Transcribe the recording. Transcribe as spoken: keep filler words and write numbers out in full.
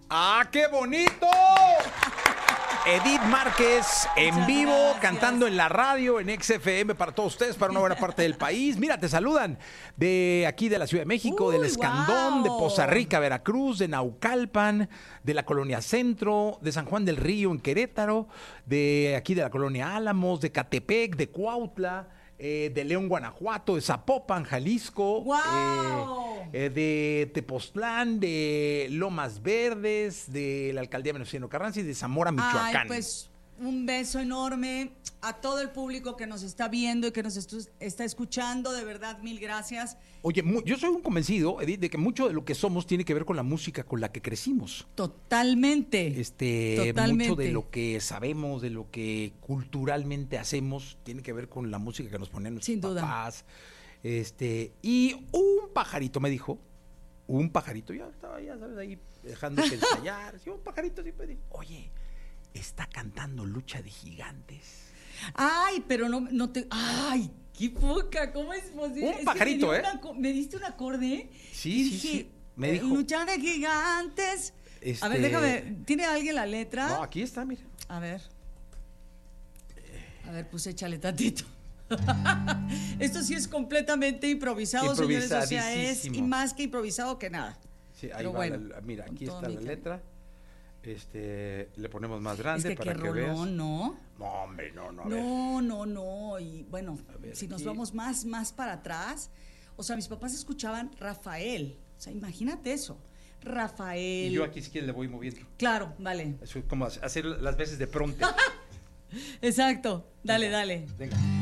¡Ah, qué bonito! Edith Márquez en Muchas vivo, gracias. cantando en la radio, en X F M para todos ustedes, para una buena parte del país. Mira, te saludan de aquí de la Ciudad de México, Uy, del Escandón, wow. de Poza Rica, Veracruz, de Naucalpan, de la Colonia Centro, de San Juan del Río en Querétaro, de aquí de la Colonia Álamos, de Catepec, de Cuautla, eh, de León, Guanajuato, de Zapopan, Jalisco, ¡Guau! eh, eh, de Tepoztlán, de Lomas Verdes, de la Alcaldía Venustiano Carranza y de Zamora, Michoacán. Ay, pues un beso enorme a todo el público que nos está viendo y que nos estu- está escuchando. De verdad, mil gracias. Oye, mu- yo soy un convencido, Edith, de que mucho de lo que somos tiene que ver con la música con la que crecimos. Totalmente. Este, Totalmente. mucho de lo que sabemos, de lo que culturalmente hacemos, tiene que ver con la música que nos ponen nuestros Sin duda. papás. Este, y un pajarito me dijo, un pajarito, ya estaba, ya sabes, ahí dejándose ensayar. Sí, un pajarito siempre dijo, oye, está cantando Lucha de Gigantes. Ay, pero no, no te. Ay, qué poca. ¿Cómo es posible? Un Es que pajarito, me dio ¿eh? una co- me diste un acorde. Sí, y sí, dije, sí. Me eh, dijo. Lucha de gigantes. A ver, Este- déjame. ¿Tiene alguien la letra? No, aquí está, mira. A ver. A ver, pues échale tantito. Esto sí es completamente improvisado, señores. O sea, es Improvisadísimo. y más que improvisado que nada. Sí, ahí Pero va bueno, la- mira, con aquí todo está mi la cariño. letra. Este, le ponemos más Es grande que para qué que veas. rolón, ¿no? No, hombre, no, no, a ver. No, no, no. Y bueno, A ver, si nos aquí. vamos más, más para atrás, o sea, mis papás escuchaban Rafael. O sea, imagínate eso. Rafael. Y yo aquí si quieres le voy moviendo. Claro, vale. Eso es como hacer las veces de pronto. Exacto. Dale, Venga, dale. Venga.